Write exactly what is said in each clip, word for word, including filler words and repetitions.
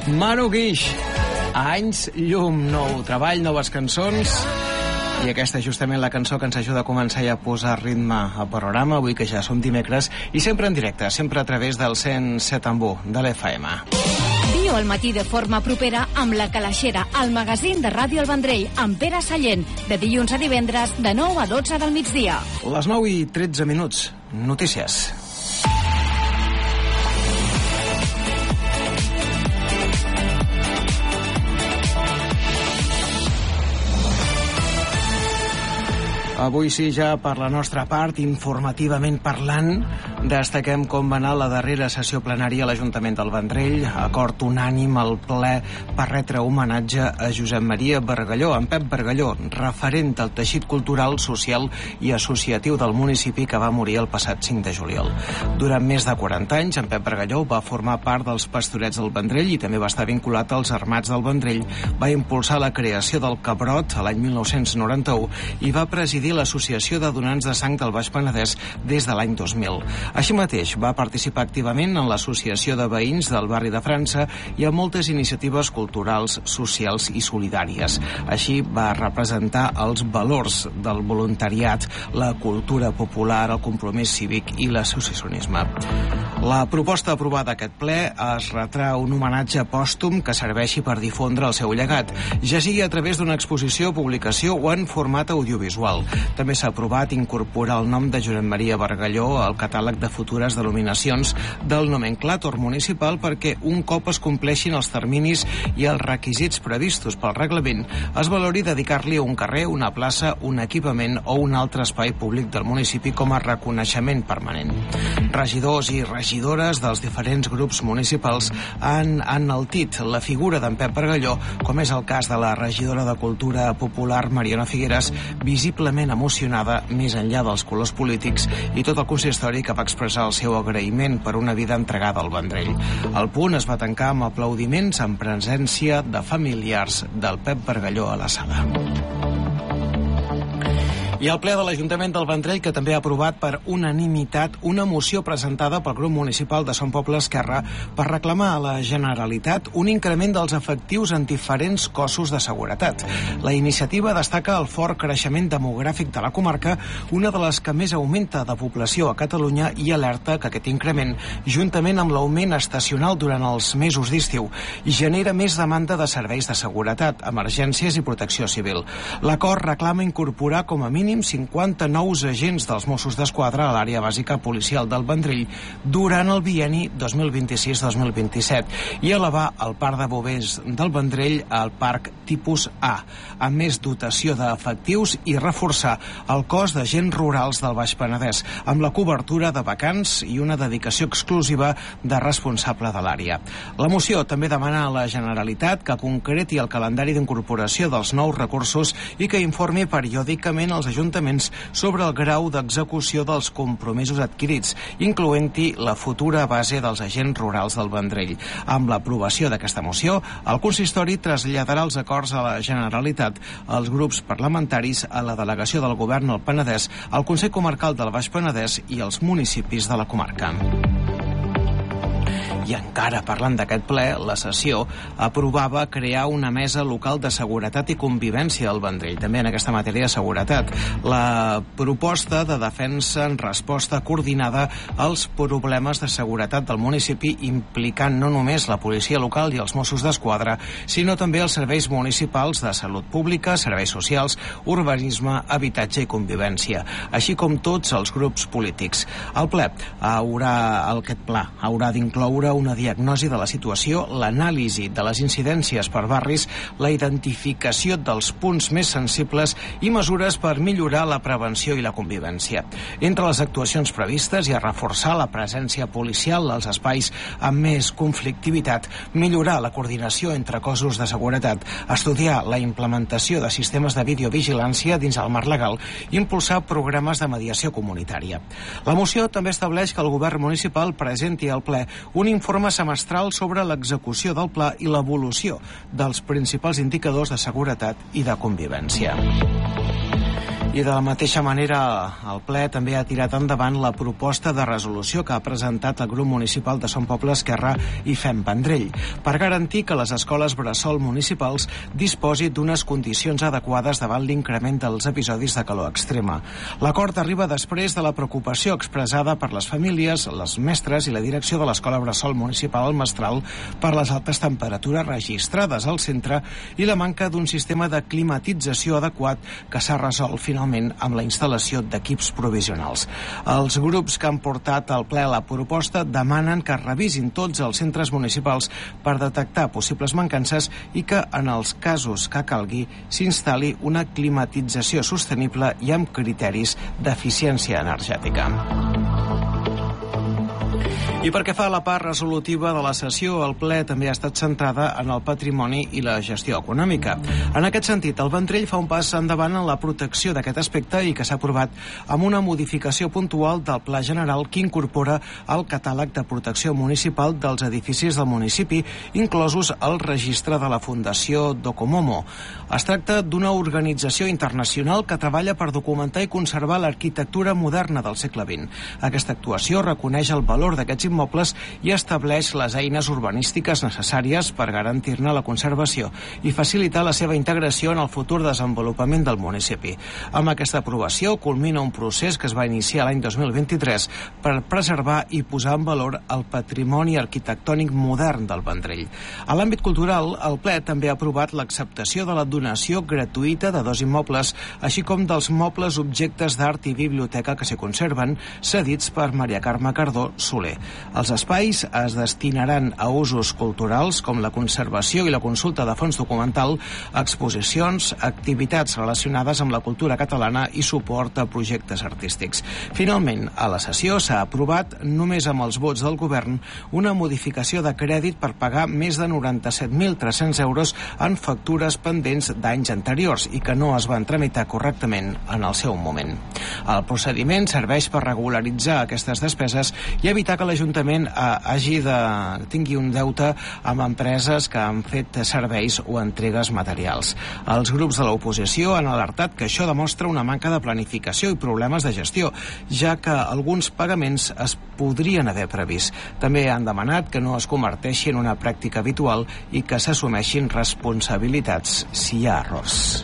Manu Guix, anys llum, nou treball, noves cançons, i aquesta és justament la cançó que ens ajuda a començar i a posar ritme al programa, avui que ja som dimecres, i sempre en directe, sempre a través del cent set coma u de l'F M. Viu al matí de forma propera amb La Calaixera, el magazín de Ràdio El Vendrell, amb Pere Sallent, de dilluns a divendres, de nou a dotze del migdia. Les nou i tretze minuts, notícies. Avui sí, ja per la nostra part, informativament parlant, destaquem com va anar la darrera sessió plenària a l'Ajuntament del Vendrell, acord unànim al ple per retre homenatge a Josep Maria Bargalló, en Pep Bargalló, referent del teixit cultural, social i associatiu del municipi que va morir el passat cinc de juliol. Durant més de quaranta anys, en Pep Bargalló va formar part dels Pastorets del Vendrell i també va estar vinculat als Armats del Vendrell, va impulsar la creació del Cabrot a l'any mil nou-cents noranta-u i va presidir l'Associació de Donants de Sang del Baix Penedès des de l'any dos mil. Així mateix, va participar activament en l'Associació de Veïns del Barri de França i en moltes iniciatives culturals, socials i solidàries. Així va representar els valors del voluntariat, la cultura popular, el compromís cívic i l'associacionisme. La proposta aprovada aquest ple es retrà un homenatge pòstum que serveixi per difondre el seu llegat, ja sigui a través d'una exposició, publicació o en format audiovisual. També s'ha aprovat incorporar el nom de Josep Maria Bargalló al catàleg de futures denominacions del nomenclàtor municipal perquè un cop es compleixin els terminis i els requisits previstos pel reglament es valori dedicar-li un carrer, una plaça, un equipament o un altre espai públic del municipi com a reconeixement permanent. Regidors i regidores dels diferents grups municipals han enaltit la figura d'en Pep Bargalló, com és el cas de la regidora de Cultura Popular Mariona Figueres, visiblement emocionada més enllà dels colors polítics, i tot el consistori que va expressar el seu agraïment per una vida entregada al Vendrell. El punt es va tancar amb aplaudiments en presència de familiars del Pep Bargalló a la sala. I el ple de l'Ajuntament del Vendrell, que també ha aprovat per unanimitat una moció presentada pel grup municipal de Son Poble Esquerra per reclamar a la Generalitat un increment dels efectius en diferents cossos de seguretat. La iniciativa destaca el fort creixement demogràfic de la comarca, una de les que més augmenta de població a Catalunya, i alerta que aquest increment, juntament amb l'augment estacional durant els mesos d'estiu, genera més demanda de serveis de seguretat, emergències i protecció civil. L'acord reclama incorporar com a mínim cinquanta nous agents dels Mossos d'Esquadra a l'àrea bàsica policial del Vendrell durant el bienni dos mil vint-i-sis dos mil vint-i-set i elevar el parc de bombers del Vendrell al parc tipus A, amb més dotació d'efectius, i reforçar el cos d'agents rurals del Baix Penedès, amb la cobertura de vacants i una dedicació exclusiva de responsable de l'àrea. La moció també demana a la Generalitat que concreti el calendari d'incorporació dels nous recursos i que informi periòdicament als ajuntaments sobre el grau d'execució dels compromisos adquirits, incloent-hi la futura base dels agents rurals del Vendrell. Amb l'aprovació d'aquesta moció, el consistori traslladarà els acords a la Generalitat, als grups parlamentaris, a la delegació del Govern al Penedès, al Consell Comarcal del Baix Penedès i als municipis de la comarca. I encara parlant d'aquest ple, la sessió aprovava crear una mesa local de seguretat i convivència al Vendrell, també en aquesta matèria de seguretat. La proposta de defensa en resposta coordinada als problemes de seguretat del municipi, implicant no només la policia local i els Mossos d'Esquadra, sinó també els serveis municipals de salut pública, serveis socials, urbanisme, habitatge i convivència, així com tots els grups polítics. El ple haurà, aquest pla haurà d'incloure una diagnosi de la situació, l'anàlisi de les incidències per barris, la identificació dels punts més sensibles i mesures per millorar la prevenció i la convivència. Entre les actuacions previstes hi ha reforçar la presència policial als espais amb més conflictivitat, millorar la coordinació entre cossos de seguretat, estudiar la implementació de sistemes de videovigilància dins el marc legal i impulsar programes de mediació comunitària. La moció també estableix que el govern municipal presenti al ple un informe semestral sobre l'execució del pla i l'evolució dels principals indicadors de seguretat i de convivència. I de la mateixa manera, el ple també ha tirat endavant la proposta de resolució que ha presentat el grup municipal de Som Poble, Esquerra i Fem Vendrell, per garantir que les escoles bressol municipals disposin d'unes condicions adequades davant l'increment dels episodis de calor extrema. L'acord arriba després de la preocupació expressada per les famílies, les mestres i la direcció de l'Escola Bressol Municipal al Mestral per les altes temperatures registrades al centre i la manca d'un sistema de climatització adequat que s'ha resolt finalment amb la instal·lació d'equips provisionals. Els grups que han portat al ple la proposta demanen que es revisin tots els centres municipals per detectar possibles mancances i que, en els casos que calgui, s'instal·li una climatització sostenible i amb criteris d'eficiència energètica. I perquè fa la part resolutiva de la sessió, el ple també ha estat centrada en el patrimoni i la gestió econòmica. En aquest sentit, el Vendrell fa un pas endavant en la protecció d'aquest aspecte i que s'ha aprovat amb una modificació puntual del Pla General que incorpora el catàleg de protecció municipal dels edificis del municipi, inclosos el registre de la Fundació Docomomo. Es tracta d'una organització internacional que treballa per documentar i conservar l'arquitectura moderna del segle vint. Aquesta actuació reconeix el valor d'aquests immobles i estableix les eines urbanístiques necessàries per garantir-ne la conservació i facilitar la seva integració en el futur desenvolupament del municipi. Amb aquesta aprovació culmina un procés que es va iniciar l'any dos mil vint-i-tres per preservar i posar en valor el patrimoni arquitectònic modern del Vendrell. A l'àmbit cultural, el ple també ha aprovat l'acceptació de la donació gratuïta de dos immobles, així com dels mobles objectes d'art i biblioteca que s'hi conserven, cedits per Maria Carme Cardó Soler. Els espais es destinaran a usos culturals com la conservació i la consulta de fons documental, exposicions, activitats relacionades amb la cultura catalana i suport a projectes artístics. Finalment, a la sessió s'ha aprovat, només amb els vots del govern, una modificació de crèdit per pagar més de noranta-set mil tres-cents euros en factures pendents d'anys anteriors i que no es van tramitar correctament en el seu moment. El procediment serveix per regularitzar aquestes despeses i evitar que l'Ajuntament hagi de tingui un deute amb empreses que han fet serveis o entregues materials. Els grups de l'oposició han alertat que això demostra una manca de planificació i problemes de gestió, ja que alguns pagaments es podrien haver previst. També han demanat que no es converteixi en una pràctica habitual i que s'assumeixin responsabilitats si hi ha errors.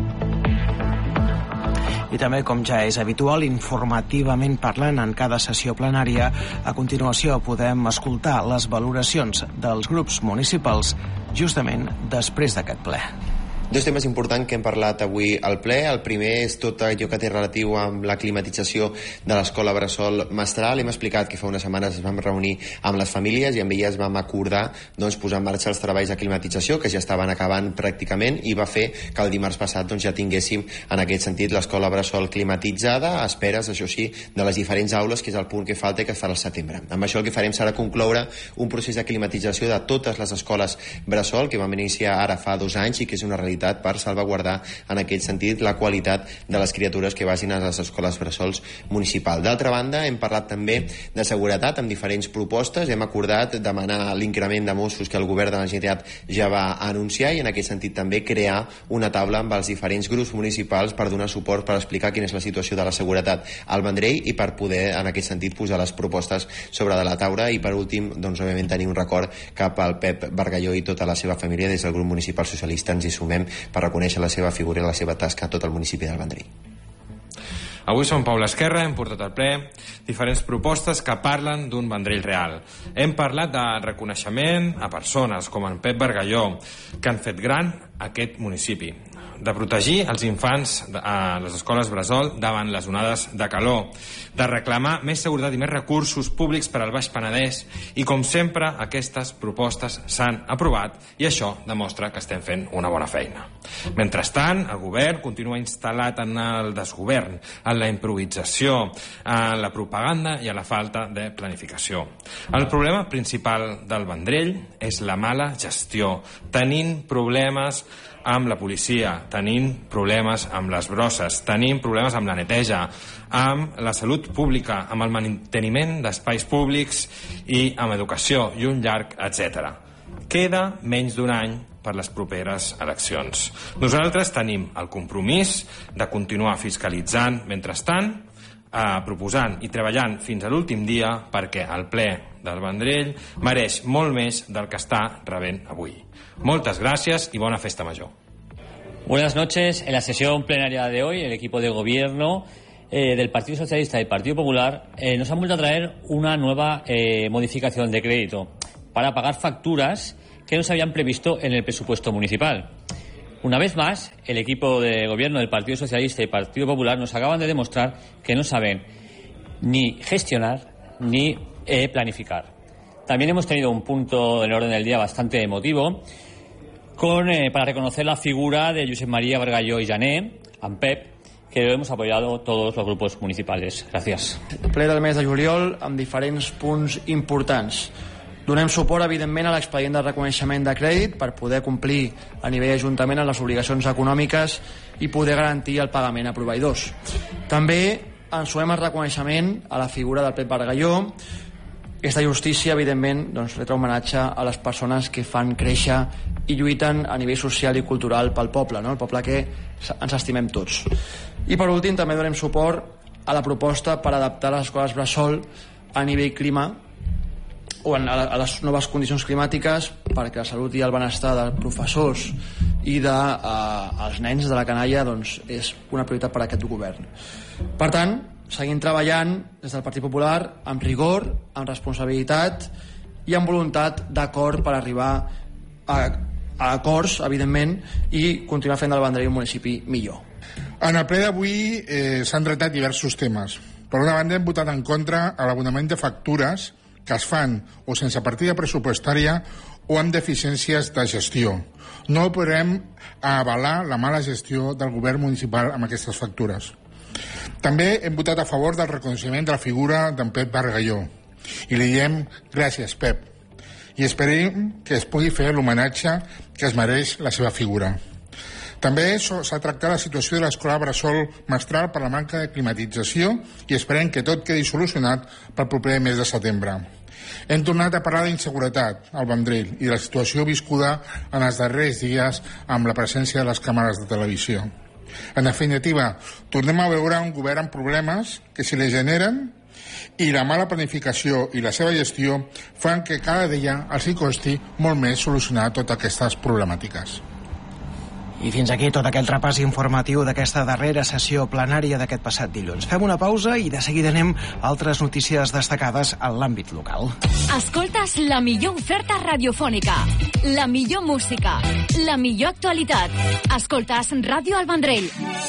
I també, com ja és habitual, informativament parlant en cada sessió plenària, a continuació podem escoltar les valoracions dels grups municipals justament després d'aquest ple. Dos temes importants que hem parlat avui al ple. El primer és tot allò que té relatiu amb la climatització de l'escola Bressol Mestral. Hem explicat que fa unes setmanes es vam reunir amb les famílies i amb elles vam acordar doncs, posar en marxa els treballs de climatització que ja estaven acabant pràcticament i va fer que el dimarts passat doncs, ja tinguéssim en aquest sentit l'escola Bressol climatitzada a esperes, això sí, de les diferents aules, que és el punt que falta i que es farà al setembre. Amb això el que farem serà concloure un procés de climatització de totes les escoles Bressol que vam iniciar ara fa dos anys i que és una realitat per salvaguardar en aquest sentit la qualitat de les criatures que vagin a les escoles bressols municipal. D'altra banda, hem parlat també de seguretat amb diferents propostes. Hem acordat demanar l'increment de Mossos que el govern de la Generalitat ja va anunciar i en aquest sentit també crear una taula amb els diferents grups municipals per donar suport, per explicar quina és la situació de la seguretat al Vendrell i per poder en aquest sentit posar les propostes sobre de la taula i per últim, doncs òbviament tenir un record cap al Pep Bargalló i tota la seva família. Des del grup municipal socialista ens hi sumem per reconèixer la seva figura i la seva tasca a tot el municipi del Vendrell. Avui som Poble Esquerra, hem portat al ple diferents propostes que parlen d'un Vendrell real. Hem parlat de reconeixement a persones com en Pep Bargalló, que han fet gran aquest municipi, de protegir els infants a les escoles bressol davant les onades de calor, de reclamar més seguretat i més recursos públics per al Baix Penedès i, com sempre, aquestes propostes s'han aprovat i això demostra que estem fent una bona feina. Mentrestant, el govern continua instal·lat en el desgovern, en la improvisació, en la propaganda i en la falta de planificació. El problema principal del Vendrell és la mala gestió, tenint problemes amb la policia, tenim problemes amb les brosses, tenim problemes amb la neteja, amb la salut pública, amb el manteniment d'espais públics i amb educació i un llarg etcètera. Queda menys d'un any per les properes eleccions. Nosaltres tenim el compromís de continuar fiscalitzant, mentrestant, eh, proposant i treballant fins a l'últim dia perquè el ple del Vendrell mereix molt més del que està rebent avui. Moltes gràcies i bona festa major. Buenas noches. En la sesión plenaria de hoy, el equipo de gobierno eh, del Partido Socialista y Partido Popular eh, nos han vuelto a traer una nueva eh, modificación de crédito para pagar facturas que no se habían previsto en el presupuesto municipal. Una vez más, el equipo de gobierno del Partido Socialista y Partido Popular nos acaban de demostrar que no saben ni gestionar ni eh, planificar. También hemos tenido un punto en el orden del día bastante emotivo con, eh, para reconocer la figura de Josep María Bargalló i Jané, en Pep, que lo hemos apoyado todos los grupos municipales. Gràcies. Ple del mes de juliol amb diferents punts importants. Donem suport, evidentment, a l'expedient de reconeixement de crèdit per poder complir a nivell ajuntament amb les obligacions econòmiques i poder garantir el pagament a proveïdors. També ens sumem al reconeixement a la figura del Pep Bargalló. Aquesta justícia, evidentment, doncs, retre homenatge a les persones que fan créixer i lluiten a nivell social i cultural pel poble, no? El poble que ens estimem tots. I per últim també donem suport a la proposta per adaptar les escoles bressol a nivell clima o a les noves condicions climàtiques perquè la salut i el benestar dels professors i dels eh, nens de la canalla doncs, és una prioritat per a aquest govern. Per tant, seguim treballant des del Partit Popular amb rigor, amb responsabilitat i amb voluntat d'acord per arribar a, a acords, evidentment, i continuar fent del Vendrell un municipi millor. En el ple d'avui eh, s'han tractat diversos temes. Per una banda, hem votat en contra a l'abonament de factures que es fan o sense partida pressupostària o amb deficiències de gestió. No podrem avalar la mala gestió del govern municipal amb aquestes factures. També hem votat a favor del reconeixement de la figura d'en Pep Bargalló i li diem gràcies, Pep, i esperem que es pugui fer l'homenatge que es mereix la seva figura. També s'ha tractat la situació de l'escola bressol Mestral per la manca de climatització i esperem que tot quedi solucionat pel proper mes de setembre. Hem tornat a parlar d'inseguretat al Vendrell i de la situació viscuda en els darrers dies amb la presència de les càmeres de televisió. En definitiva, tornem a veure un govern amb problemes que si li generen i la mala planificació i la seva gestió fan que cada dia els hi costi molt més solucionar totes aquestes problemàtiques. I fins aquí tot aquest repàs informatiu d'aquesta darrera sessió plenària d'aquest passat dilluns. Fem una pausa i de seguida anem a altres notícies destacades en l'àmbit local. Escoltes la millor oferta radiofònica, la millor música, la millor actualitat. Escoltes Ràdio El Vendrell.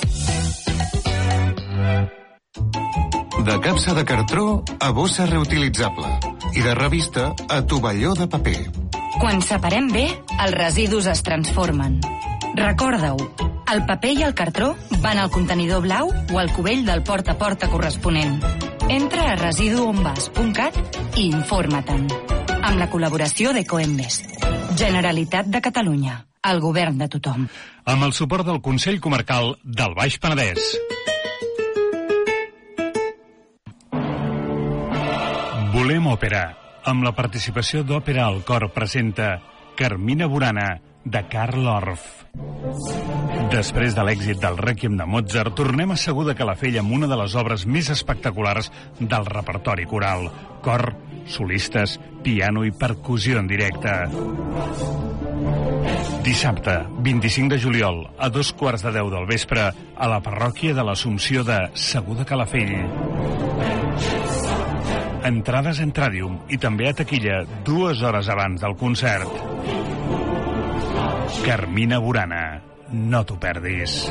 De capsa de cartró a bossa reutilitzable i de revista a tovalló de paper. Quan separem bé, els residus es transformen. Recorda-ho, el paper i el cartró van al contenidor blau o al cubell del porta a porta corresponent. Entra a residuonvas punt cat i informa-te'n. Amb la col·laboració d'Ecoembes. Generalitat de Catalunya. El govern de tothom. Amb el suport del Consell Comarcal del Baix Penedès. Volem òpera. Amb la participació d'Òpera al Cor presenta Carmina Burana, de Karl Orff. Després de l'èxit del Rèquiem de Mozart, tornem a Segur de Calafell amb una de les obres més espectaculars del repertori coral. Cor, solistes, piano i percussió en directe. Dissabte, vint-i-cinc de juliol, a dos quarts de deu del vespre, a la parròquia de l'Assumpció de Segur de Calafell. Entrades en Tràdium i també a taquilla dues hores abans del concert. Carmina Burana, no t'ho perdis.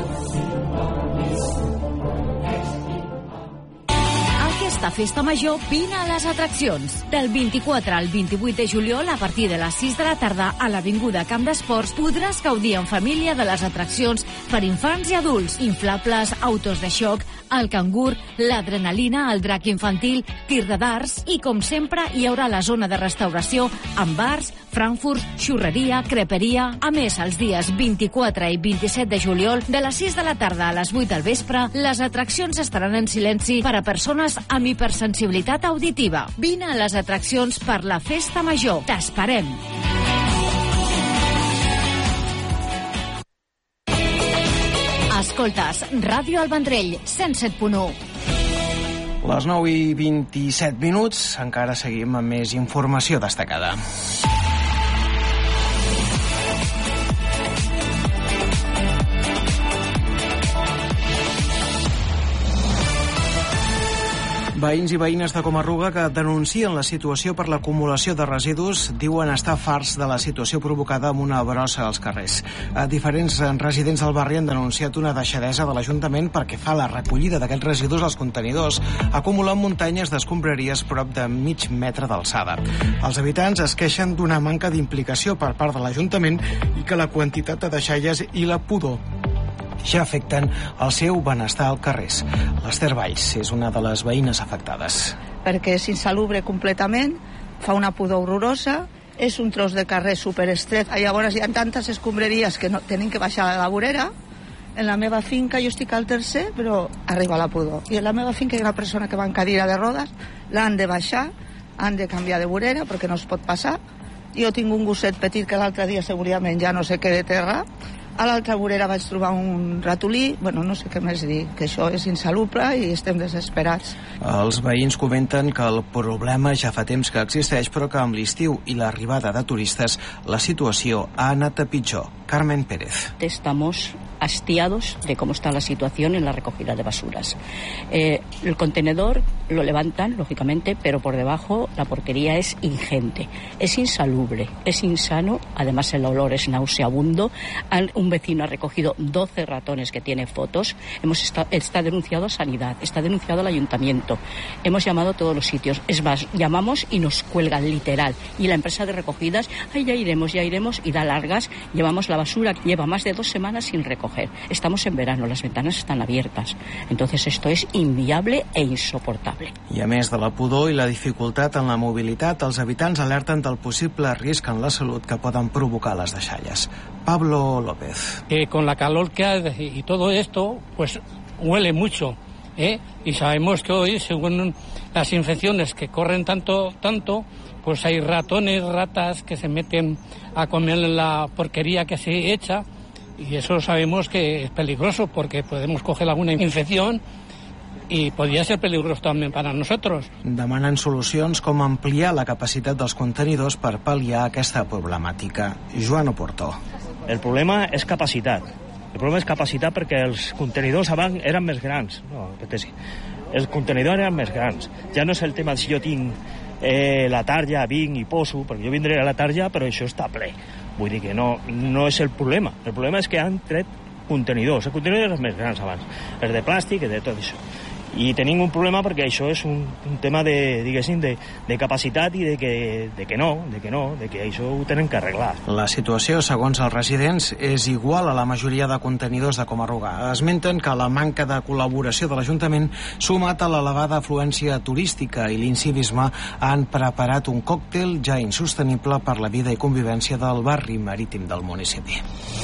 Aquesta festa major vine a les atraccions. Del vint-i-quatre al vint-i-vuit de juliol, a partir de les sis de la tarda, a l'Avinguda Camp d'Esports, podràs gaudir en família de les atraccions per infants i adults. Inflables, autos de xoc, el cangur, l'adrenalina, el drac infantil, tir de darts i, com sempre, hi haurà la zona de restauració amb bars, frankfurts, xurreria, creperia. A més, els dies vint-i-quatre i vint-i-set de juliol, de les sis de la tarda a les vuit del vespre, les atraccions estaran en silenci per a persones amb hipersensibilitat auditiva. Vine a les atraccions per la Festa Major. T'esperem! Escoltes Ràdio El Vendrell, cent set punt u. Les nou i vint-i-set minuts, encara seguim amb més informació destacada. Veïns i veïnes de Comarruga que denuncien la situació per l'acumulació de residus diuen estar farts de la situació provocada amb una brossa als carrers. A diferents residents del barri han denunciat una deixadesa de l'Ajuntament perquè fa la recollida d'aquests residus als contenidors, acumulant muntanyes d'escombraries prop de mig metre d'alçada. Els habitants es queixen d'una manca d'implicació per part de l'Ajuntament i que la quantitat de deixalles i la pudor ja afecten el seu benestar als carrers. L'Ester Valls és una de les veïnes afectades. Perquè és insalubre completament, fa una pudor horrorosa, és un tros de carrer superestret. Llavors hi ha tantes escombraries que no, tenen que baixar a la vorera. En la meva finca jo estic al tercer, però arriba la pudor. I en la meva finca hi ha una persona que va en cadira de rodes, l'han de baixar, han de canviar de vorera perquè no es pot passar. Jo tinc un gosset petit que l'altre dia segurament ja no sé què de terra. A l'altra vorera vaig trobar un ratolí, bueno, no sé què més dir, que això és insalubre i estem desesperats. Els veïns comenten que el problema ja fa temps que existeix, però que amb l'estiu i l'arribada de turistes la situació ha anat a pitjor. Carmen Pérez. Estamos hastiados de cómo está la situación en la recogida de basuras. Eh, el contenedor lo levantan, lógicamente, pero por debajo la porquería es ingente. Es insalubre, es insano, además el olor es nauseabundo. Un vecino ha recogido doce ratones que tiene fotos. Hemos está, está denunciado a Sanidad, está denunciado al Ayuntamiento. Hemos llamado a todos los sitios. Es más, llamamos y nos cuelgan literal. Y la empresa de recogidas, ay, ya iremos, ya iremos, y da largas. Llevamos la basura, lleva más de dos semanas sin recoger. Estamos en verano, las ventanas están abiertas. Entonces esto es inviable e insoportable. I a més de la pudor i la dificultat en la mobilitat, els habitants alerten del possible risc en la salut que poden provocar les deixalles. Pablo López. Eh, con la calor que hay y todo esto, pues huele mucho, ¿eh? Y sabemos que hoy, según las infecciones que corren tanto, tanto, pues hay ratones, ratas que se meten a comer la porquería que se echa. Y eso sabemos que es peligroso porque podemos coger alguna infección i podria ser peligrós també per a nosaltres. Demanen solucions com ampliar la capacitat dels contenidors per pal·liar aquesta problemàtica. Joan Oporto. El problema és capacitat. El problema és capacitat perquè els contenidors abans eren més grans. No, els contenidors eren més grans. Ja no és el tema de si jo tinc eh, la tarja, vinc i poso, perquè jo vindré a la tarja, però això està ple. Vull dir que no, no és el problema. El problema és que han tret contenidors. Els contenidors eren més grans abans. Els de plàstic i de tot això. I tenim un problema perquè això és un, un tema de, diguéssim, de, de capacitat i de que, de que no, de que no, de que això ho tenen que arreglar. La situació, segons els residents, és igual a la majoria de contenidors de Comarruga. Esmenten que la manca de col·laboració de l'Ajuntament, sumat a l'elevada afluència turística i l'incivisme, han preparat un còctel ja insostenible per la vida i convivència del barri marítim del municipi.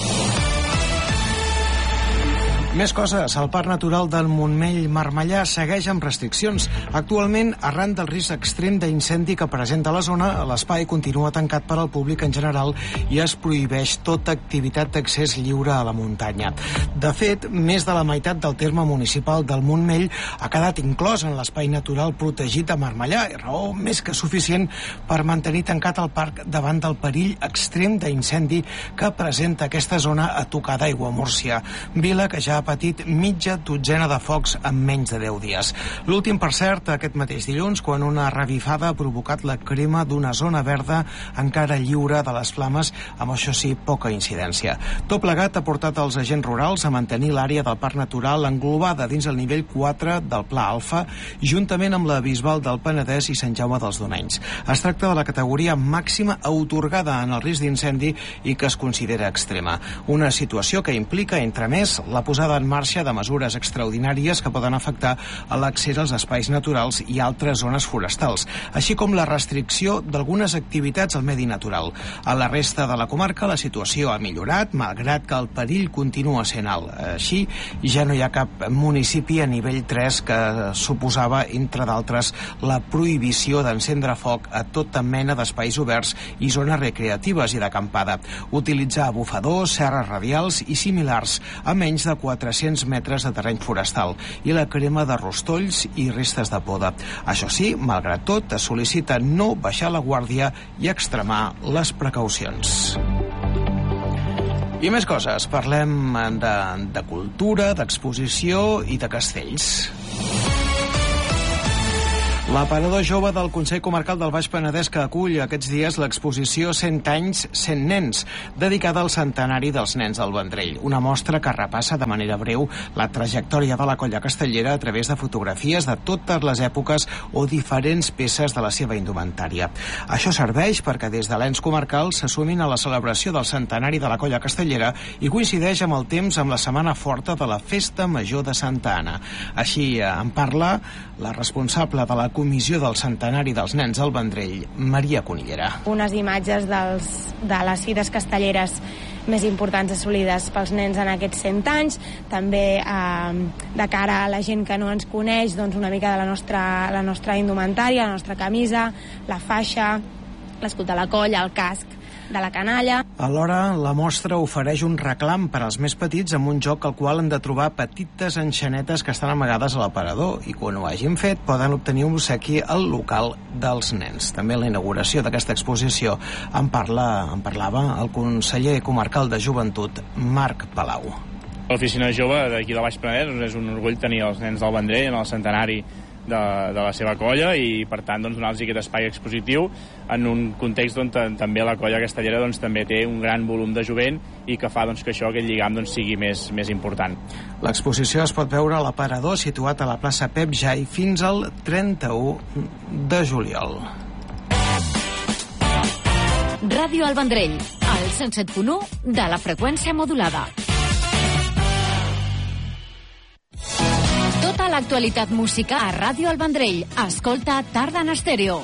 Més coses. El Parc Natural del Montmell-Marmellà segueix amb restriccions. Actualment, arran del risc extrem d'incendi que presenta la zona, l'espai continua tancat per al públic en general i es prohibeix tota activitat d'accés lliure a la muntanya. De fet, més de la meitat del terme municipal del Montmell ha quedat inclòs en l'espai natural protegit de Marmellà, raó més que suficient per mantenir tancat el parc davant del perill extrem d'incendi que presenta aquesta zona a tocar d'Aiguamúrcia, vila que ja ha patit mitja dotzena de focs en menys de deu dies. L'últim, per cert, aquest mateix dilluns, quan una revifada ha provocat la crema d'una zona verda encara lliure de les flames, amb això sí, poca incidència. Tot plegat ha portat els agents rurals a mantenir l'àrea del Parc Natural englobada dins el nivell quatre del Pla Alfa, juntament amb la Bisbal del Penedès i Sant Jaume dels Domenys. Es tracta de la categoria màxima atorgada en el risc d'incendi i que es considera extrema. Una situació que implica, entre més, la posada en marxa de mesures extraordinàries que poden afectar a l'accés als espais naturals i altres zones forestals, així com la restricció d'algunes activitats al medi natural. A la resta de la comarca la situació ha millorat, malgrat que el perill continua sent alt. Així, ja no hi ha cap municipi a nivell tres que suposava, entre d'altres, la prohibició d'encendre foc a tota mena d'espais oberts i zones recreatives i d'acampada, utilitzar bufadors, serres radials i similars a menys de quatre quatre-cents metres de terreny forestal i la crema de rostolls i restes de poda. Això sí, malgrat tot, es sol·licita no baixar la guàrdia i extremar les precaucions. I més coses. Parlem de, de cultura, d'exposició i de castells. L'aparador jove del Consell Comarcal del Baix Penedès que acull aquests dies l'exposició cent anys, cent nens, dedicada al centenari dels nens del Vendrell. Una mostra que repassa de manera breu la trajectòria de la colla castellera a través de fotografies de totes les èpoques o diferents peces de la seva indumentària. Això serveix perquè des de l'ens comarcal s'assumin a la celebració del centenari de la colla castellera i coincideix amb el temps amb la setmana forta de la Festa Major de Santa Anna. Així en parla la responsable de la Comissió del Centenari dels Nens del Vendrell, Maria Conillera. Unes imatges dels, de les fites castelleres més importants assolides pels nens en aquests cent anys, també eh, de cara a la gent que no ens coneix, doncs una mica de la nostra, la nostra indumentària, la nostra camisa, la faixa, l'escut de la colla, el casc de la canalla. Alhora, la mostra ofereix un reclam per als més petits amb un joc al qual han de trobar petites enxanetes que estan amagades a l'aparador i quan ho hagin fet poden obtenir un obsequi al local dels nens. També a la inauguració d'aquesta exposició en, parla, en parlava el conseller comarcal de Joventut, Marc Palau. L'oficina jove d'aquí de Baix Penedès és un orgull tenir els nens del Vendrell en el centenari de, de la seva colla i per tant doncs, donar-los aquest espai expositiu en un context on també la colla castellera doncs, també té un gran volum de jovent i que fa doncs, que això, aquest lligam doncs, sigui més, més important. L'exposició es pot veure a l'aparador situat a la plaça Pep Jai fins al trenta-u de juliol. Ràdio El Vendrell, al cent set punt u de la freqüència modulada. Tota l'actualitat musical a Ràdio El Vendrell. Escolta Tarda en Estèreo.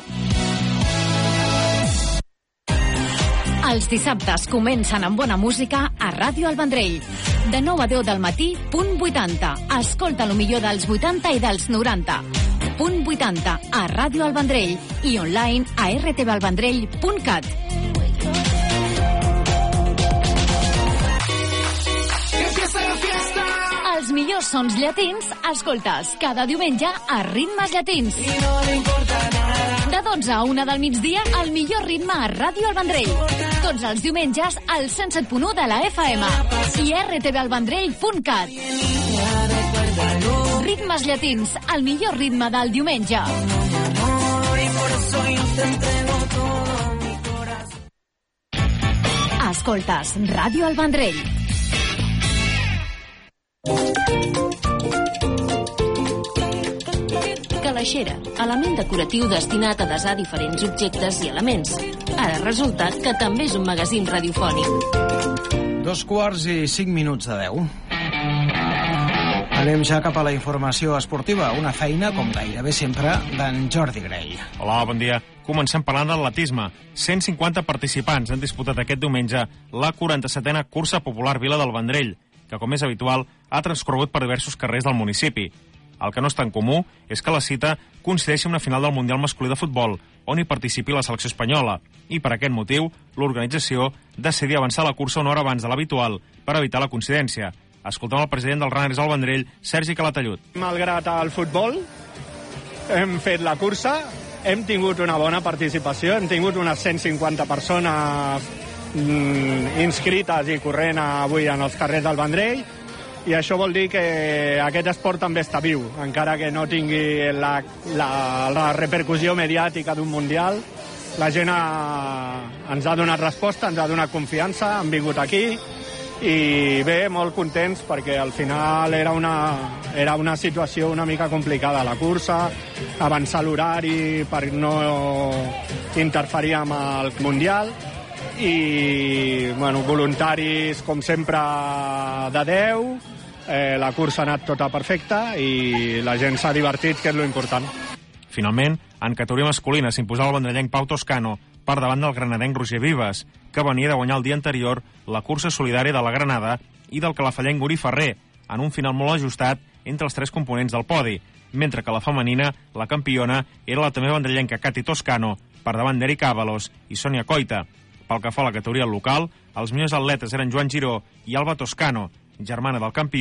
Els dissabtes comencen amb bona música a Ràdio El Vendrell. De nou a deu del matí, punt vuitanta. Escolta el millor dels vuitanta i dels noranta. Punt vuitanta a Ràdio El Vendrell i online a r t v el vendrell punt cat. Els millors sons llatins escoltes cada diumenge a Ritmes Llatins. De dotze a una del migdia, el millor ritme a Ràdio El Vendrell. Tots els diumenges al cent set punt u de la F M i r t v el vendrell punt cat. Ritmes Llatins, el millor ritme del diumenge. Escoltes Ràdio El Vendrell. Calaixera, element decoratiu destinat a desar diferents objectes i elements. Ara resulta que també és un magazín radiofònic. Dos quarts i cinc minuts de deu. Anem ja cap a la informació esportiva, una feina, com gairebé sempre, d'en Jordi Grey. Hola, bon dia. Comencem parlant d'atletisme. cent cinquanta participants han disputat aquest diumenge la quaranta-setena cursa popular Vila del Vendrell, que, com és habitual, ha transcorregut per diversos carrers del municipi. El que no és tan comú és que la cita coincideixi amb una final del Mundial masculí de futbol, on hi participi la selecció espanyola, i per aquest motiu l'organització decidí avançar la cursa una hora abans de l'habitual per evitar la coincidència. Escoltem el president del Runners al Vendrell, Sergi Calatayud. Malgrat el futbol, hem fet la cursa, hem tingut una bona participació, hem tingut unes cent cinquanta persones mm, inscrites i corrent avui en els carrers del Vendrell, i això vol dir que aquest esport també està viu, encara que no tingui la, la, la repercussió mediàtica d'un mundial. La gent ha, ens ha donat resposta, ens ha donat confiança, han vingut aquí i bé, molt contents perquè al final era una, era una situació una mica complicada la cursa, avançar l'horari per no interferir amb el mundial i bueno, voluntaris com sempre de deu. Eh, la cursa ha anat tota perfecta i la gent s'ha divertit, que és lo important. Finalment, en categoria masculina s'imposava el vendrellenc Pau Toscano per davant del granadenc Roger Vives, que venia de guanyar el dia anterior la cursa solidària de la Granada i del calafallenc Uri Ferrer, en un final molt ajustat entre els tres components del podi, mentre que la femenina, la campiona, era la també vendrellenca Cati Toscano, per davant d'Eric Ábalos i Sònia Coita. Pel que fa a la categoria local, els millors atletes eren Joan Giró i Alba Toscano, germana del campió,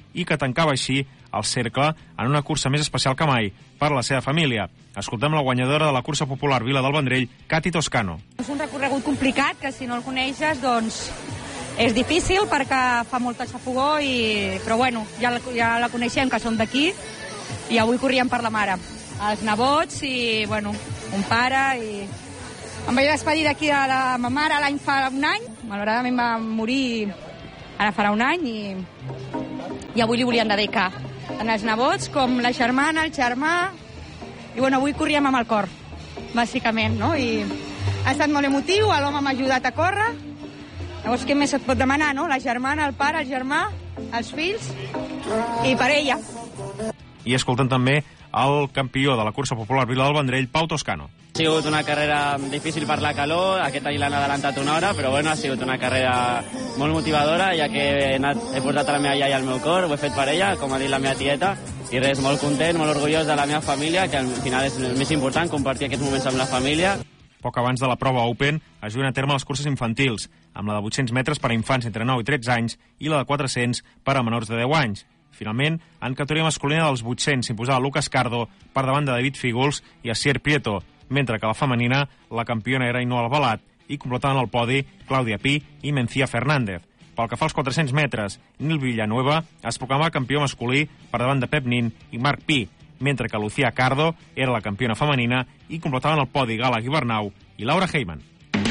i que tancava així el cercle en una cursa més especial que mai per a la seva família. Escoltem la guanyadora de la cursa popular Vila del Vendrell, Cati Toscano. És un recorregut complicat que si no el coneixes doncs és difícil perquè fa molta xafogó, i... però bueno, ja la, ja la coneixem, que som d'aquí, i avui corríem per la mare. Els nebots i, bueno, un pare i... Em vaig despedir d'aquí a la meva mare l'any fa un any, malauradament va morir ara farà un any, i, i avui li volien dedicar tant els nebots com la germana, el germà, i bueno, avui corríem amb el cor, bàsicament, no? I ha estat molt emotiu, l'home m'ha ajudat a córrer. Llavors, què més et pot demanar, no? La germana, el pare, el germà, els fills, i per ella. I escoltem també el campió de la cursa popular Vila del Vendrell, Pau Toscano. Ha sigut una carrera difícil per la calor, aquest any l'han adelantat una hora, però bueno, ha sigut una carrera molt motivadora, ja que he, anat, he portat a la meva iaia al meu cor, ho he fet per ella, com ha dit la meva tieta, i res, molt content, molt orgullós de la meva família, que al final és el més important, compartir aquests moments amb la família. Poc abans de la prova Open es duen a terme les curses infantils, amb la de vuit-cents metres per a infants entre nou i tretze anys i la de quatre-cents per a menors de deu anys. Finalment, en categoria masculina dels vuit-cents s'imposava Lucas Cardo per davant de David Fígols i Asier Prieto, mentre que la femenina, la campiona era Ainhoa Albalat i completaven el podi Clàudia Pi i Mencía Fernández. Pel que fa als quatre-cents metres, Nil Villanueva es proclamava campió masculí per davant de Pep Nin i Marc Pi, mentre que Lucía Cardo era la campiona femenina i completaven el podi Gala Guibernau i Laura Heyman.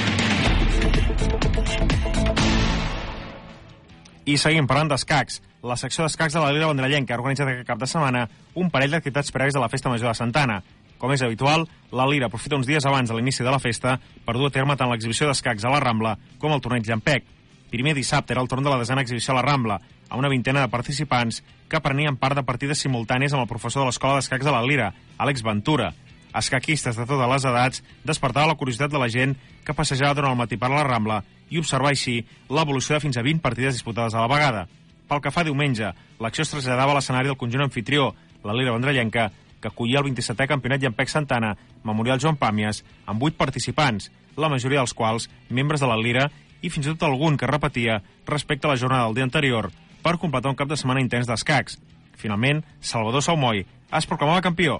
I seguim parlant d'escacs. La secció d'escacs de la Lira Vendrellenca ha organitzat aquest cap de setmana un parell d'activitats prèvies de la Festa Major de Santana. Com és habitual, la Lira aprofita uns dies abans de l'inici de la festa per dur a terme tant l'exhibició d'escacs a la Rambla com el torneig Llampec. Primer dissabte era el torn de la desena exhibició a la Rambla, a una vintena de participants que prenien part de partides simultànies amb el professor de l'Escola d'Escacs de la Lira, Àlex Ventura. Escaquistes de totes les edats despertava la curiositat de la gent que passejava durant el matí per la Rambla i observar així l'evolució de fins a vint partides disputades a la vegada. Pel que fa diumenge, l'acció es traslladava a l'escenari del conjunt anfitrió, la Lira Vendrellenca, que acollia el vint-i-setè Campionat Llampec Santana, Memorial Joan Pàmies, amb vuit participants, la majoria dels quals membres de la Lira i fins i tot algun que repetia respecte a la jornada del dia anterior, per completar un cap de setmana intens d'escacs. Finalment, Salvador Saumoy es proclamava campió.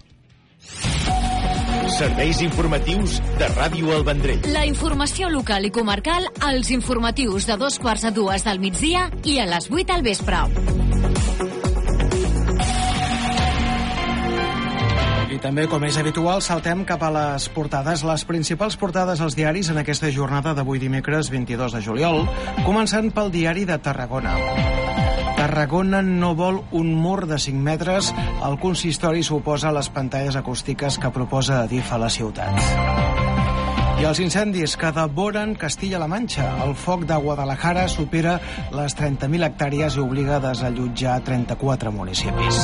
Serveis informatius de Ràdio El Vendrell. La informació local i comarcal als informatius de dos quarts a dues del migdia i a les vuit al vespre. I també, com és habitual, saltem cap a les portades. Les principals portades als diaris en aquesta jornada d'avui dimecres vint-i-dos de juliol, començant pel diari de Tarragona. Tarragona no vol un mur de cinc metres. El consistori s'oposa a les pantalles acústiques que proposa Adif a la ciutat. I els incendis que devoren Castilla-La Manxa. El foc de Guadalajara supera les trenta mil hectàrees i obliga a desallotjar trenta-quatre municipis.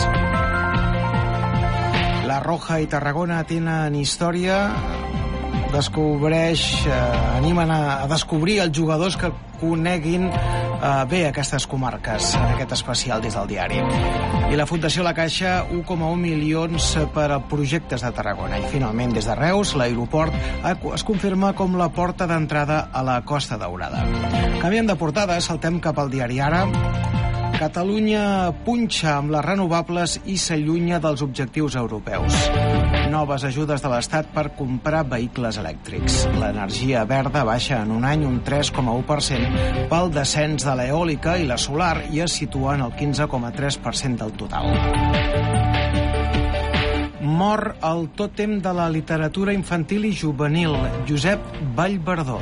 La Roja i Tarragona tenen història. Descobreix, eh, animen a, a descobrir els jugadors que coneguin eh, bé aquestes comarques en aquest especial des del diari. I la Fundació La Caixa, un coma un milions per a projectes de Tarragona. I finalment, des de Reus, l'aeroport es confirma com la porta d'entrada a la Costa Daurada. Canviem de portada, saltem cap al diari Ara. Catalunya punxa amb les renovables i s'allunya dels objectius europeus. Noves ajudes de l'Estat per comprar vehicles elèctrics. L'energia verda baixa en un any un tres coma u per cent pel descens de l'eòlica i la solar i es situa en el quinze coma tres per cent del total. Mor el tòtem de la literatura infantil i juvenil, Josep Vallverdó.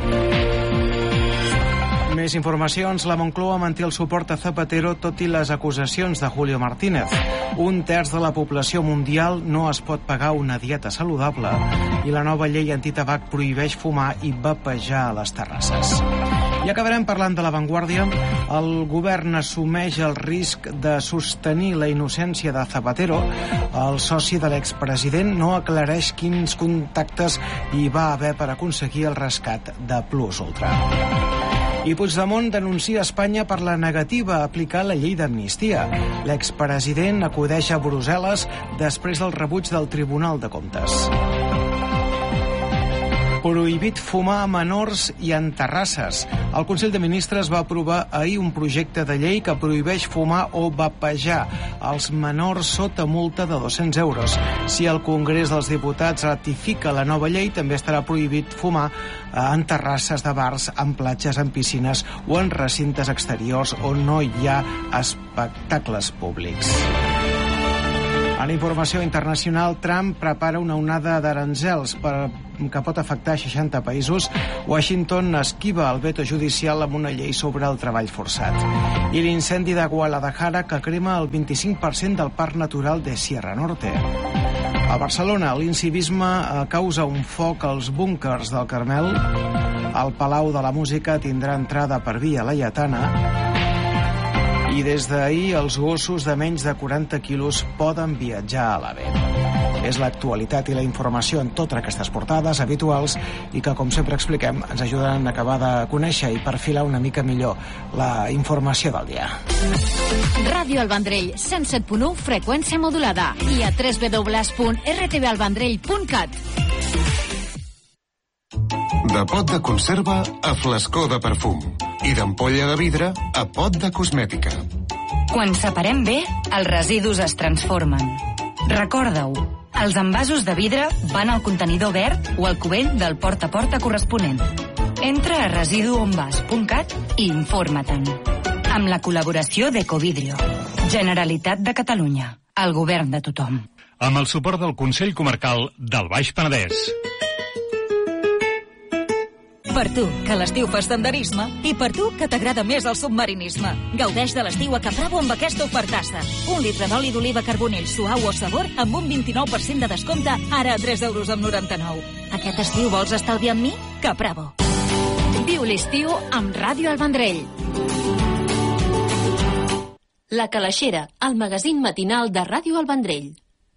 Més informacions. La Moncloa manté el suport a Zapatero tot i les acusacions de Julio Martínez. Un terç de la població mundial no es pot pagar una dieta saludable i la nova llei antitabac prohibeix fumar i vapejar a les terrasses. I acabarem parlant de La Vanguardia. El govern assumeix el risc de sostenir la innocència de Zapatero. El soci de l'expresident no aclareix quins contactes hi va haver per aconseguir el rescat de Plus Ultra. I Puigdemont denuncia Espanya per la negativa a aplicar la llei d'amnistia. L'expresident acudeix a Brussel·les després del rebuig del Tribunal de Comptes. Prohibit fumar a menors i en terrasses. El Consell de Ministres va aprovar ahir un projecte de llei que prohibeix fumar o vapejar als menors sota multa de dos-cents euros. Si el Congrés dels Diputats ratifica la nova llei, també estarà prohibit fumar en terrasses de bars, en platges, en piscines o en recintes exteriors on no hi ha espectacles públics. En informació internacional, Trump prepara una onada d'aranzels per, que pot afectar seixanta països. Washington esquiva el veto judicial amb una llei sobre el treball forçat. I l'incendi de Guadalajara, que crema el vint-i-cinc per cent del Parc Natural de Sierra Norte. A Barcelona, l'incivisme causa un foc als búnkers del Carmel. El Palau de la Música tindrà entrada per via laietana. I des d'ahir els gossos de menys de quaranta quilos poden viatjar a l'A V E. És l'actualitat i la informació en totes aquestes portades habituals i que, com sempre expliquem, ens ajuden a acabar de conèixer i perfilar una mica millor la informació del dia. Ràdio El Vendrell, cent set punt u, freqüència modulada, i a w w w punt r t v el vendrell punt cat. De pot de conserva a flascó de perfum i d'ampolla de vidre a pot de cosmètica. Quan separem bé, els residus es transformen. Recorda-ho, els envasos de vidre van al contenidor verd o al cubell del porta a porta corresponent. Entra a residuonvas punt cat i informa-te'n. Amb la col·laboració d'Ecovidrio. Generalitat de Catalunya. El govern de tothom. Amb el suport del Consell Comarcal del Baix Penedès. Per tu, que a l'estiu fas senderisme, i per tu, que t'agrada més el submarinisme. Gaudeix de l'estiu a Caprabo amb aquesta ofertassa. Un litre d'oli d'oliva carbonell suau o sabor amb un vint-i-nou per cent de descompte, ara a tres euros amb noranta-nou. Aquest estiu vols estalviar amb mi? Caprabo. Viu l'estiu amb Ràdio El Vendrell. La Calaixera, el magazín matinal de Ràdio El Vendrell.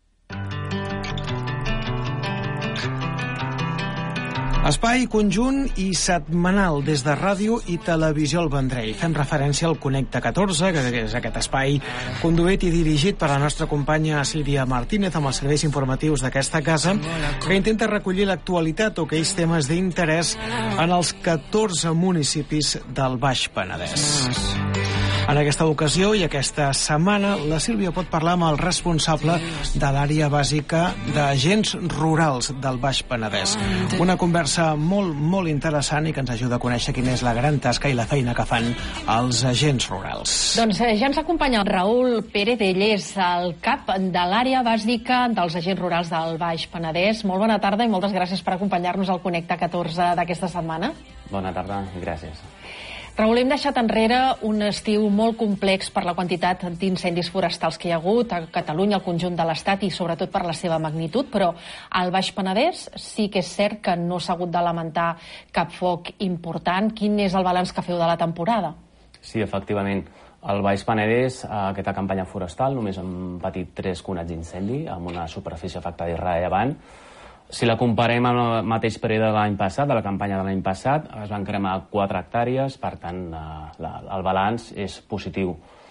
Espai conjunt i setmanal des de Ràdio i Televisió El Vendrell. Fem referència al Connecta catorze, que és aquest espai conduït i dirigit per la nostra companya Sílvia Martínez amb els serveis informatius d'aquesta casa, que intenta recollir l'actualitat o aquells temes d'interès en els catorze municipis del Baix Penedès. En aquesta ocasió i aquesta setmana, la Sílvia pot parlar amb el responsable de l'àrea bàsica d'agents rurals del Baix Penedès. Una conversa molt, molt interessant i que ens ajuda a conèixer quina és la gran tasca i la feina que fan els agents rurals. Doncs eh, ja ens acompanya el Raül Pérez, ell és el cap de l'àrea bàsica dels agents rurals del Baix Penedès. Molt bona tarda i moltes gràcies per acompanyar-nos al Connecta catorze d'aquesta setmana. Bona tarda, gràcies. Raül, hem deixat enrere un estiu molt complex per la quantitat d'incendis forestals que hi ha hagut a Catalunya, al conjunt de l'Estat i sobretot per la seva magnitud, però al Baix Penedès sí que és cert que no s'ha hagut de lamentar cap foc important. Quin és el balanç que feu de la temporada? Sí, efectivament. Al Baix Penedès, aquesta campanya forestal, només hem patit tres conats d'incendi, amb una superfície afectada irrellevant. Si la comparem amb el mateix període de l'any passat, de la campanya de l'any passat, es van cremar quatre hectàrees, per tant, el balanç és positiu.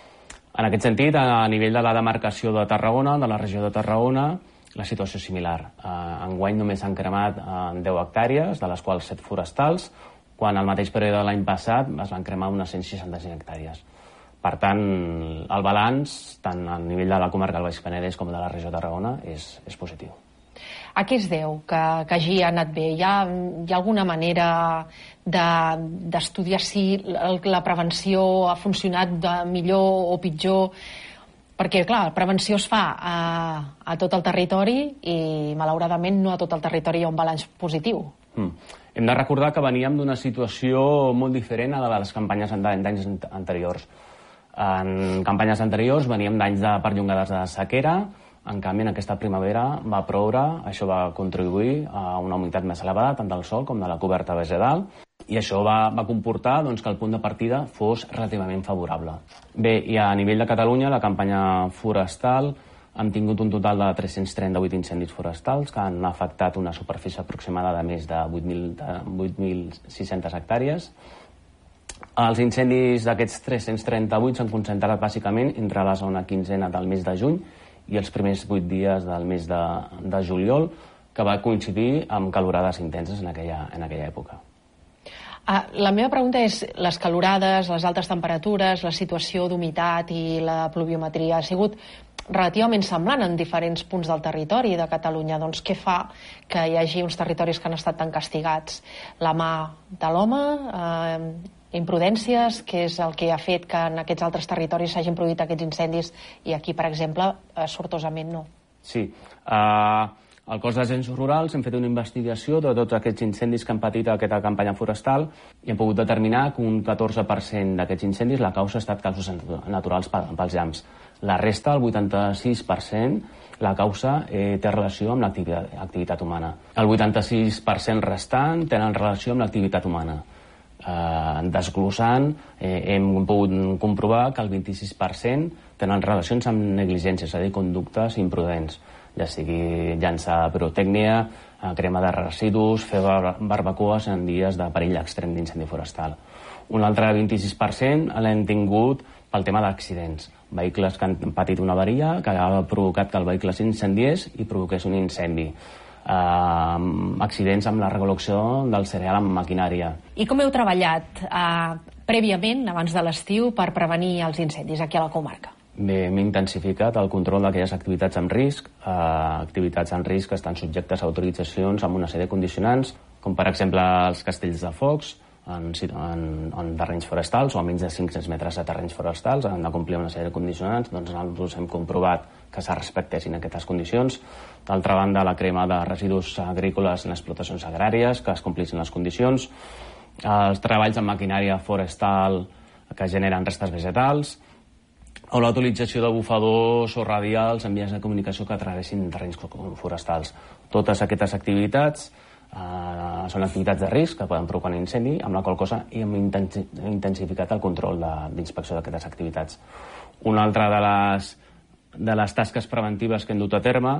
En aquest sentit, a nivell de la demarcació de Tarragona, de la regió de Tarragona, la situació és similar. Enguany només s'han cremat deu hectàrees, de les quals set forestals, quan al mateix període de l'any passat es van cremar unes cent seixanta-cinc hectàrees. Per tant, el balanç, tant a nivell de la comarca del Baix Penedès com de la regió de Tarragona, és, és positiu. A què es deu que, que hagi anat bé? Hi ha, hi ha alguna manera d'estudiar de, si la prevenció ha funcionat de millor o pitjor? Perquè, clar, la prevenció es fa a, a tot el territori i, malauradament, no a tot el territori hi ha un balanç positiu. Mm. Hem de recordar que veníem d'una situació molt diferent a la de les campanyes d'anys anteriors. En campanyes anteriors veníem d'anys de perllongades de sequera. En canvi, en aquesta primavera va ploure, això va contribuir a una humitat més elevada, tant del sol com de la coberta vegetal, i això va, va comportar doncs, que el punt de partida fos relativament favorable. Bé, i a nivell de Catalunya, la campanya forestal, hem tingut un total de tres-cents trenta-vuit incendis forestals que han afectat una superfície aproximada de més de vuit mil sis-centes hectàrees. Els incendis d'aquests tres-cents trenta-vuit s'han concentrat bàsicament entre la zona quinzena del mes de juny i els primers vuit dies del mes de, de juliol, que va coincidir amb calorades intenses en aquella, en aquella època. Ah, la meva pregunta és, les calorades, les altes temperatures, la situació d'humitat i la pluviometria ha sigut relativament semblant en diferents punts del territori de Catalunya. Doncs què fa que hi hagi uns territoris que han estat tan castigats? La mà de l'home, eh, imprudències, que és el que ha fet que en aquests altres territoris s'hagin produït aquests incendis i aquí, per exemple, eh, sortosament no? Sí. Uh, al cos d'agents rurals hem fet una investigació de tots aquests incendis que han patit aquesta campanya forestal i hem pogut determinar que un catorze per cent d'aquests incendis la causa ha estat causes naturals pels llamps. La resta, el vuitanta-sis per cent, la causa eh, té relació amb l'activitat humana. El vuitanta-sis per cent restant tenen relació amb l'activitat humana. Eh, desglossant, eh, hem pogut comprovar que el vint-i-sis per cent tenen relacions amb negligències, és a dir, conductes imprudents, ja sigui llançar pirotècnia, crema de residus, fer barbacoes en dies de perill extrem d'incendi forestal. Un altre vint-i-sis per cent l'hem tingut pel tema d'accidents. Vehicles que han patit una avaria que ha provocat que el vehicle s'incendiés i provoqués un incendi. Uh, accidents amb la regulació del cereal amb maquinària. I com heu treballat uh, prèviament, abans de l'estiu, per prevenir els incendis aquí a la comarca? Bé, hem intensificat el control d'aquelles activitats amb risc, eh, activitats en risc que estan subjectes a autoritzacions amb una sèrie de condicionants, com per exemple els castells de focs en, en, en terrenys forestals o a menys de cinc-cents metres de terrenys forestals, han de complir una sèrie de condicionants, doncs nosaltres hem comprovat que se respectessin aquestes condicions. D'altra banda, la crema de residus agrícoles en explotacions agràries, que es complissin les condicions, els treballs amb maquinària forestal que generen restes vegetals, o la utilització de bufadors o radials en vies de comunicació que travessin terrenys forestals. Totes aquestes activitats eh, són activitats de risc que poden provocar un incendi, amb la qual cosa hem intensificat el control d'inspecció d'aquestes activitats. Una altra de les, de les tasques preventives que hem dut a terme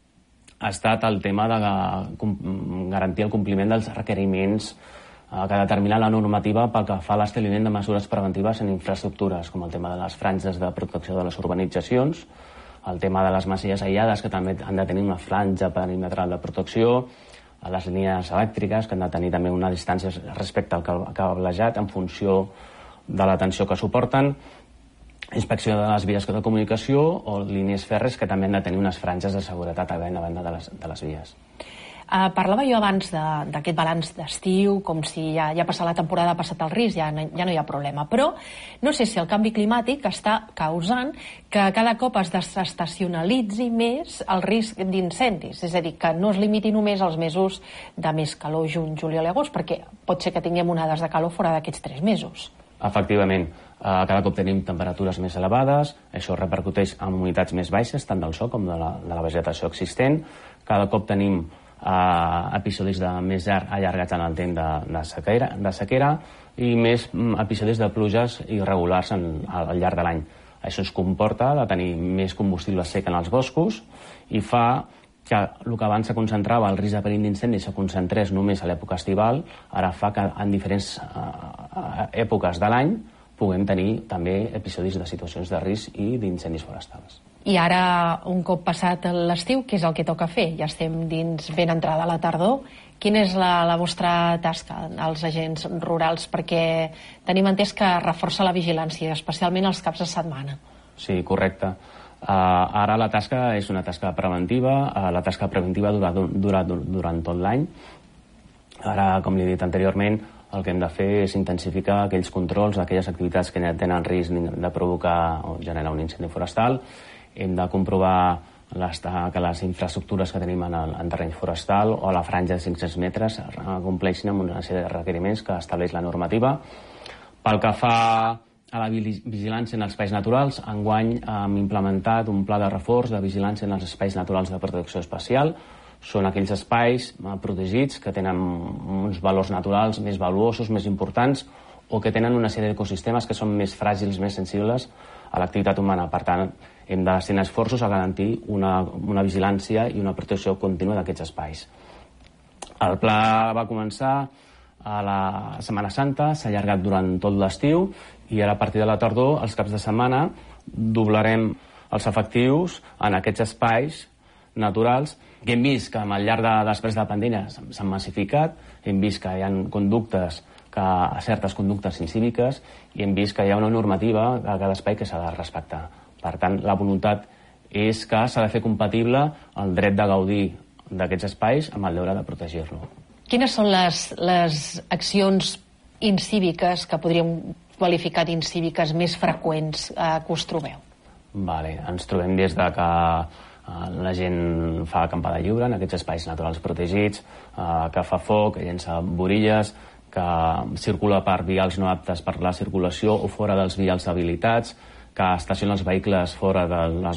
ha estat el tema de garantir el compliment dels requeriments que determina la normativa pel que fa a l'establiment de mesures preventives en infraestructures, com el tema de les franges de protecció de les urbanitzacions, el tema de les masies aïllades, que també han de tenir una franja perimetral de protecció, a les línies elèctriques, que han de tenir també una distància respecte al cablejat en funció de la tensió que suporten, inspecció de les vies de comunicació o línies fèrries, que també han de tenir unes franges de seguretat a banda de les, de les vies. Uh, parlava jo abans d'aquest balanç d'estiu, com si ja, ja passat la temporada, ha passat el risc, ja no, ja no hi ha problema. Però no sé si el canvi climàtic està causant que cada cop es desestacionalitzi més el risc d'incendis. És a dir, que no es limiti només als mesos de més calor, juny, juliol i agost, perquè pot ser que tinguem onades de calor fora d'aquests tres mesos. Efectivament, uh, cada cop tenim temperatures més elevades, això repercuteix en unitats més baixes, tant del sol com de la, de la vegetació existent. Cada cop tenim Uh, episodis de més allargats en el temps de, de, sequera, de sequera i més um, episodis de pluges irregulars en, al, al llarg de l'any. Això es comporta de tenir més combustible sec en els boscos i fa que el que abans se concentrava, el risc de perill d'incendi, se concentrés només a l'època estival, ara fa que en diferents uh, èpoques de l'any puguem tenir també episodis de situacions de risc i d'incendis forestals. I ara, un cop passat l'estiu, què és el que toca fer? Ja estem dins ben entrada a la tardor. Quina és la, la vostra tasca als agents rurals? Perquè tenim entès que reforça la vigilància, especialment els caps de setmana. Sí, correcte. Uh, ara la tasca és una tasca preventiva. Uh, la tasca preventiva dura, dura durant tot l'any. Ara, com li he dit anteriorment, el que hem de fer és intensificar aquells controls d'aquelles activitats que tenen risc de provocar o generar un incendi forestal. Hem de comprovar les, que les infraestructures que tenim en, el, en terreny forestal o a la franja de cinc-cents metres compleixin amb una sèrie de requeriments que estableix la normativa. Pel que fa a la vigilància en els espais naturals, enguany hem implementat un pla de reforç de vigilància en els espais naturals de protecció especial. Són aquells espais protegits que tenen uns valors naturals més valuosos, més importants, o que tenen una sèrie d'ecosistemes que són més fràgils, més sensibles a l'activitat humana. Per tant, hem de destinar esforços a garantir una, una vigilància i una protecció contínua d'aquests espais. El pla va començar a la Setmana Santa, s'ha allargat durant tot l'estiu i ara a partir de la tardor, els caps de setmana, doblarem els efectius en aquests espais naturals que hem vist que al llarg de, després de la pandèmia s'han massificat, hem vist que hi ha conductes, que, certes conductes incíviques, i hem vist que hi ha una normativa a cada espai que s'ha de respectar. Per tant, la voluntat és que s'ha de fer compatible el dret de gaudir d'aquests espais amb el deure de protegir-lo. Quines són les, les accions incíviques, que podríem qualificar d'incíviques, més freqüents eh, que us trobeu? Vale, ens trobem des de que eh, la gent fa acampada lliure en aquests espais naturals protegits, eh, que fa foc, que llença borilles, que circula per vials no aptes per la circulació o fora dels vials habilitats, que estaciona els vehicles fora de les